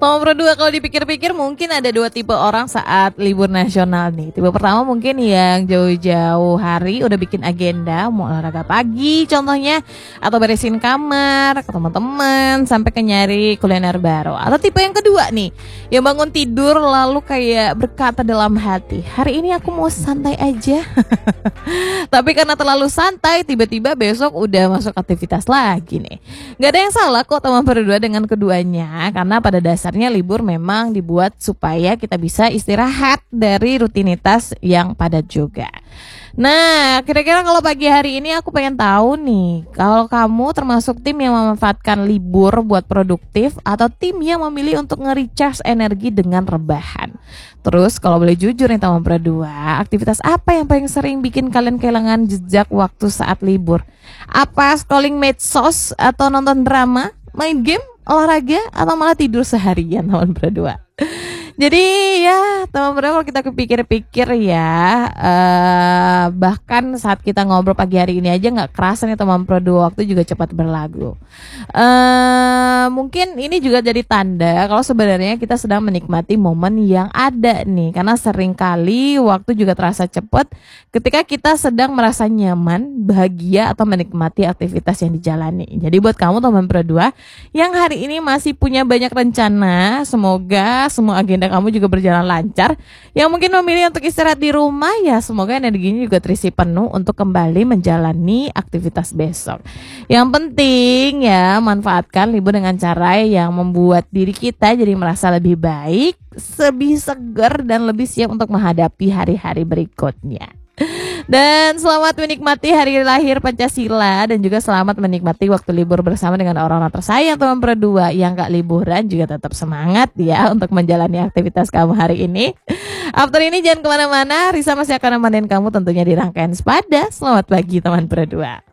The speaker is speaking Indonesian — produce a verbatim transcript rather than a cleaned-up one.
Teman berdua, kalau dipikir-pikir mungkin ada dua tipe orang saat libur nasional nih. Tipe pertama mungkin yang jauh-jauh hari udah bikin agenda, mau olahraga pagi contohnya, atau beresin kamar ke teman-teman, sampai ke nyari kuliner baru. Atau tipe yang kedua nih, yang bangun tidur lalu kayak berkata dalam hati, hari ini aku mau santai aja. Tapi karena terlalu santai, tiba-tiba besok udah masuk aktivitas lagi nih. Gak ada yang salah kok teman berdua dengan keduanya, karena pada dasarnya libur memang dibuat supaya kita bisa istirahat dari rutinitas yang padat juga. Nah, kira-kira kalau pagi hari ini aku pengen tahu nih, kalau kamu termasuk tim yang memanfaatkan libur buat produktif atau tim yang memilih untuk nge-recharge energi dengan rebahan. Terus kalau boleh jujur nih teman berdua, aktivitas apa yang paling sering bikin kalian kehilangan jejak waktu saat libur? Apa scrolling medsos atau nonton drama, main game, olahraga, atau malah tidur seharian teman berdua? Jadi ya teman berdua, kalau kita kepikir-pikir ya, uh, bahkan saat kita ngobrol pagi hari ini aja gak kerasa nih teman berdua, waktu juga cepat berlalu. uh, Mungkin ini juga jadi tanda kalau sebenarnya kita sedang menikmati momen yang ada nih. Karena seringkali waktu juga terasa cepat ketika kita sedang merasa nyaman, bahagia, atau menikmati aktivitas yang dijalani. Jadi buat kamu teman berdua yang hari ini masih punya banyak rencana, semoga semua agenda kamu juga berjalan lancar. Yang mungkin memilih untuk istirahat di rumah, ya semoga energinya juga terisi penuh untuk kembali menjalani aktivitas besok. Yang penting ya, manfaatkan libur dengan cara yang membuat diri kita jadi merasa lebih baik, lebih segar, dan lebih siap untuk menghadapi hari-hari berikutnya. Dan selamat menikmati hari lahir Pancasila, dan juga selamat menikmati waktu libur bersama dengan orang-orang tersayang teman berdua. Yang gak liburan juga tetap semangat ya untuk menjalani aktivitas kamu hari ini. After ini jangan kemana-mana, Risa masih akan nemenin kamu tentunya di rangkaian Sepada. Selamat pagi teman berdua.